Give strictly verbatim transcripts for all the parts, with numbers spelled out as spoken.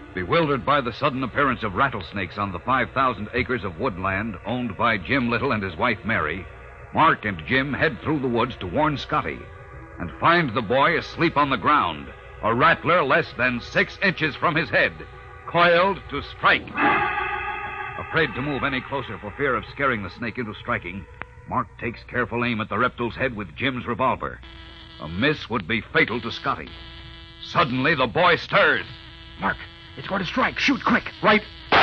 Bewildered by the sudden appearance of rattlesnakes on the five thousand acres of woodland owned by Jim Little and his wife Mary, Mark and Jim head through the woods to warn Scotty and find the boy asleep on the ground, a rattler less than six inches from his head, coiled to strike. Afraid to move any closer for fear of scaring the snake into striking, Mark takes careful aim at the reptile's head with Jim's revolver. A miss would be fatal to Scotty. Suddenly, the boy stirs. Mark, it's going to strike. Shoot quick. Right.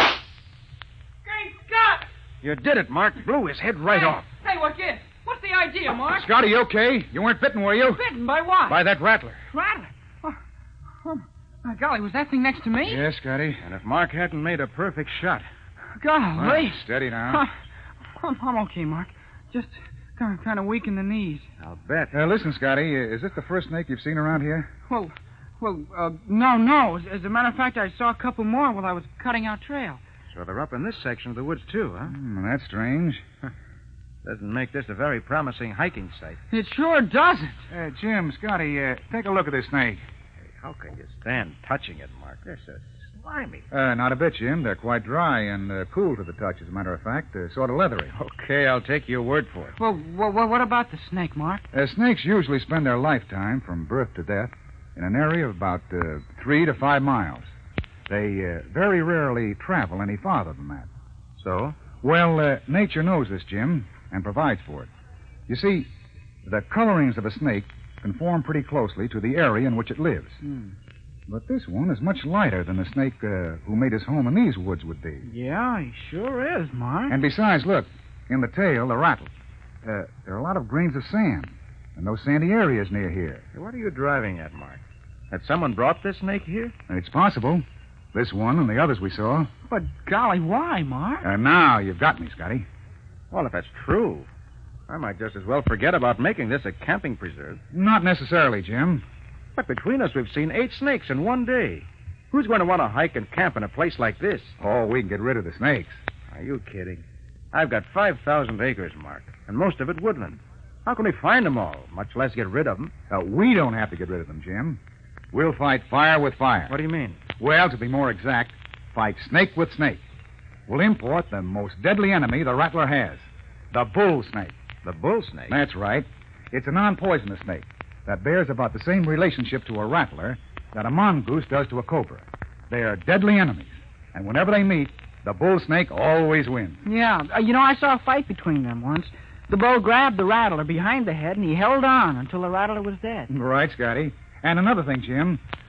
Great Scott! You did it, Mark. Blew his head right hey, off. Hey, what gives? What's the idea, Mark? Scotty, you okay? You weren't bitten, were you? Bitten by what? By that rattler. Rattler? Oh, oh, my golly, was that thing next to me? Yes, Scotty. And if Mark hadn't made a perfect shot. Golly. Well, steady now. Uh, I'm, I'm okay, Mark. Just kind of, kind of weak in the knees. I'll bet. Uh, listen, Scotty, is this the first snake you've seen around here? Well, well, uh, no, no. As, as a matter of fact, I saw a couple more while I was cutting out trail. So they're up in this section of the woods, too, huh? Mm, that's strange. Doesn't make this a very promising hiking site. It sure doesn't. Uh, Jim, Scotty, uh, take a look at this snake. Hey, how can you stand touching it, Mark? They're so slimy. Uh, not a bit, Jim. They're quite dry and uh, cool to the touch, as a matter of fact. Uh, sort of leathery. Okay, I'll take your word for it. Well, well, what about the snake, Mark? Uh, snakes usually spend their lifetime, from birth to death, in an area of about uh, three to five miles. They uh, very rarely travel any farther than that. So? Well, uh, nature knows this, Jim, and provides for it. You see, the colorings of a snake conform pretty closely to the area in which it lives. Hmm. But this one is much lighter than the snake uh, who made his home in these woods would be. Yeah, he sure is, Mark. And besides, look, in the tail, the rattle, uh, there are a lot of grains of sand and those sandy areas near here. What are you driving at, Mark? Had someone brought this snake here? And it's possible. This one and the others we saw. But golly, why, Mark? And now you've got me, Scotty. Well, if that's true, I might just as well forget about making this a camping preserve. Not necessarily, Jim. But between us, we've seen eight snakes in one day. Who's going to want to hike and camp in a place like this? Oh, we can get rid of the snakes. Are you kidding? I've got five thousand acres, Mark, and most of it woodland. How can we find them all, much less get rid of them? Uh, we don't have to get rid of them, Jim. We'll fight fire with fire. What do you mean? Well, to be more exact, fight snake with snake. We'll import the most deadly enemy the rattler has, the bull snake. The bull snake? That's right. It's a non-poisonous snake that bears about the same relationship to a rattler that a mongoose does to a cobra. They are deadly enemies, and whenever they meet, the bull snake always wins. Yeah, uh, you know, I saw a fight between them once. The bull grabbed the rattler behind the head, and he held on until the rattler was dead. Right, Scotty. And another thing, Jim.